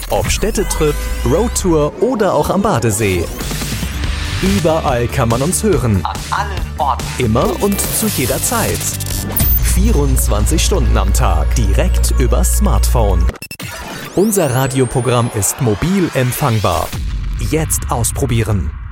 Ob Städtetrip, Roadtour oder auch am Badesee. Überall kann man uns hören. An allen Orten. Immer und zu jeder Zeit. 24 Stunden am Tag. Direkt übers Smartphone. Unser Radioprogramm ist mobil empfangbar. Jetzt ausprobieren.